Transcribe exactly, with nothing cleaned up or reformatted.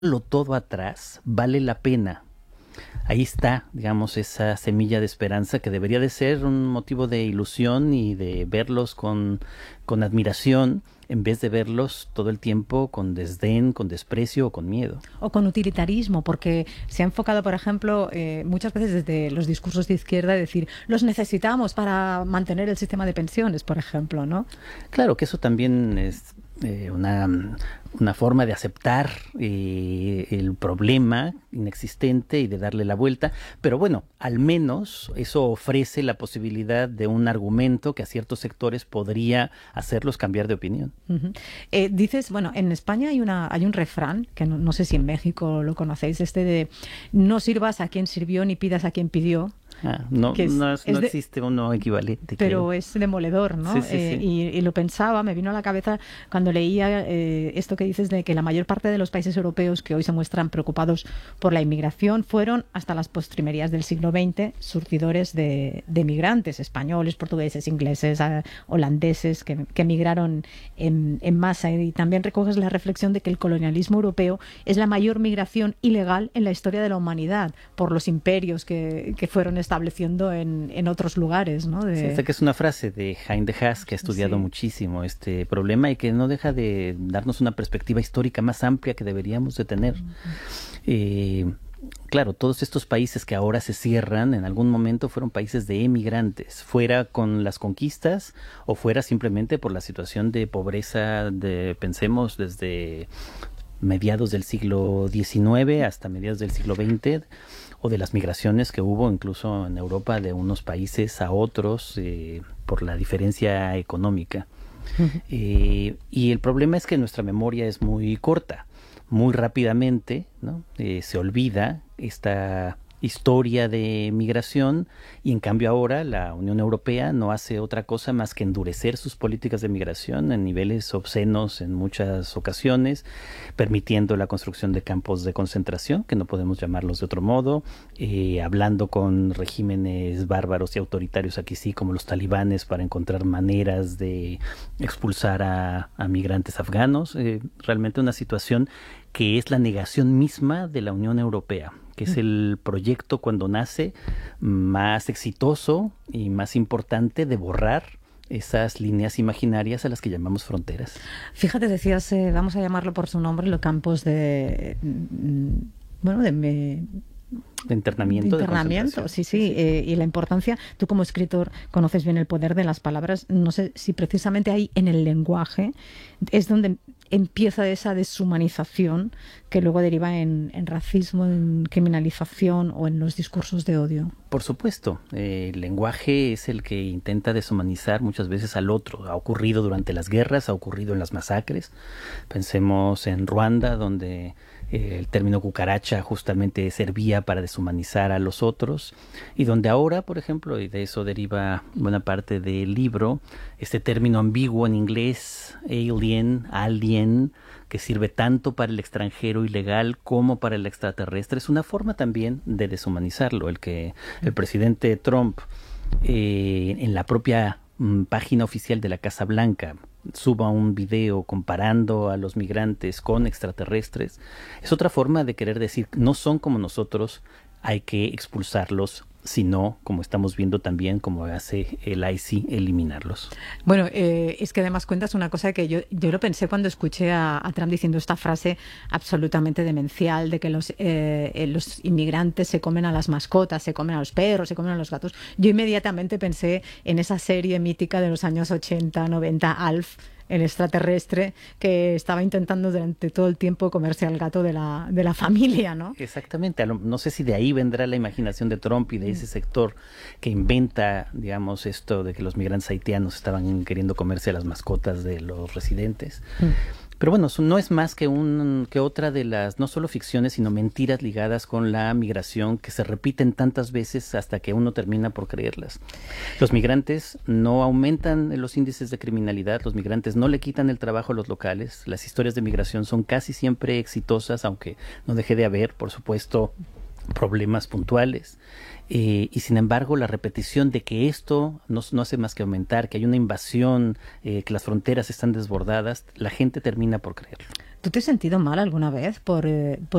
todo atrás, vale la pena. Ahí está, digamos, esa semilla de esperanza que debería de ser un motivo de ilusión y de verlos con, con admiración, en vez de verlos todo el tiempo con desdén, con desprecio o con miedo. O con utilitarismo, porque se ha enfocado, por ejemplo, eh, muchas veces desde los discursos de izquierda, decir, los necesitamos para mantener el sistema de pensiones, por ejemplo, ¿no? Claro que eso también es eh, una, una forma de aceptar eh, el problema inexistente y de darle la vuelta, pero bueno, al menos eso ofrece la posibilidad de un argumento que a ciertos sectores podría hacerlos cambiar de opinión. Uh-huh. Eh, dices, bueno, en España hay una hay un refrán, que no, no sé si en México lo conocéis, este de no sirvas a quien sirvió ni pidas a quien pidió. Ah, no, es, no, es no de, existe uno equivalente. Pero creo. es demoledor, ¿no? Sí, sí, eh, sí. Y, y lo pensaba, me vino a la cabeza cuando leía eh, esto que dices de que la mayor parte de los países europeos que hoy se muestran preocupados por la inmigración fueron hasta las postrimerías del siglo veinte surtidores de, de migrantes españoles, portugueses, ingleses, eh, holandeses que, que migraron en, en masa. Y también recoges la reflexión de que el colonialismo europeo es la mayor migración ilegal en la historia de la humanidad por los imperios que, que fueron estableciendo en En, en otros lugares, ¿no? De... Sí, esta que es una frase de Hein de Haas, que ha estudiado sí. muchísimo este problema y que no deja de darnos una perspectiva histórica más amplia que deberíamos de tener. Uh-huh. Eh, claro, todos estos países que ahora se cierran, en algún momento fueron países de emigrantes, fuera con las conquistas o fuera simplemente por la situación de pobreza, de, pensemos, desde mediados del siglo diecinueve hasta mediados del siglo veinte, o de las migraciones que hubo incluso en Europa de unos países a otros eh, por la diferencia económica. Uh-huh. Eh, y el problema es que nuestra memoria es muy corta, muy rápidamente, ¿no? eh, se olvida esta historia de migración y en cambio ahora la Unión Europea no hace otra cosa más que endurecer sus políticas de migración en niveles obscenos en muchas ocasiones, permitiendo la construcción de campos de concentración, que no podemos llamarlos de otro modo, eh, hablando con regímenes bárbaros y autoritarios aquí sí, como los talibanes, para encontrar maneras de expulsar a, a migrantes afganos. Eh, realmente una situación que es la negación misma de la Unión Europea, que es el proyecto cuando nace más exitoso y más importante de borrar esas líneas imaginarias a las que llamamos fronteras. Fíjate, decías, eh, vamos a llamarlo por su nombre, los campos de... bueno, de... Me... De internamiento. De internamiento, de sí, sí. sí. Eh, y la importancia, tú como escritor conoces bien el poder de las palabras. No sé si precisamente ahí en el lenguaje es donde empieza esa deshumanización que luego deriva en, en racismo, en criminalización o en los discursos de odio. Por supuesto, eh, el lenguaje es el que intenta deshumanizar muchas veces al otro. Ha ocurrido durante las guerras, ha ocurrido en las masacres. Pensemos en Ruanda, donde eh, el término cucaracha justamente servía para deshumanizar a los otros, y donde ahora, por ejemplo, y de eso deriva buena parte del libro, este término ambiguo en inglés, alien, alien, que sirve tanto para el extranjero ilegal como para el extraterrestre, es una forma también de deshumanizarlo. El que el presidente Trump eh, en la propia mm, página oficial de la Casa Blanca suba un video comparando a los migrantes con extraterrestres, es otra forma de querer decir, no son como nosotros, hay que expulsarlos, sino, como estamos viendo también, como hace el I C I, eliminarlos. Bueno, eh, es que además cuentas una cosa que yo, yo lo pensé cuando escuché a, a Trump diciendo esta frase absolutamente demencial de que los, eh, los inmigrantes se comen a las mascotas, se comen a los perros, se comen a los gatos. Yo inmediatamente pensé en esa serie mítica de los años ochenta, noventa, Alf, el extraterrestre, que estaba intentando durante todo el tiempo comerse al gato de la, de la familia, ¿no? Exactamente. No sé si de ahí vendrá la imaginación de Trump y de ese sector que inventa, digamos, esto de que los migrantes haitianos estaban queriendo comerse a las mascotas de los residentes. Mm. Pero bueno, no es más que, un, que otra de las, no solo ficciones, sino mentiras ligadas con la migración que se repiten tantas veces hasta que uno termina por creerlas. Los migrantes no aumentan los índices de criminalidad, los migrantes no le quitan el trabajo a los locales, las historias de migración son casi siempre exitosas, aunque no deje de haber, por supuesto, problemas puntuales. Eh, y sin embargo la repetición de que esto no, no hace más que aumentar, que hay una invasión, eh, que las fronteras están desbordadas, la gente termina por creerlo. ¿Tú te has sentido mal alguna vez por, eh, por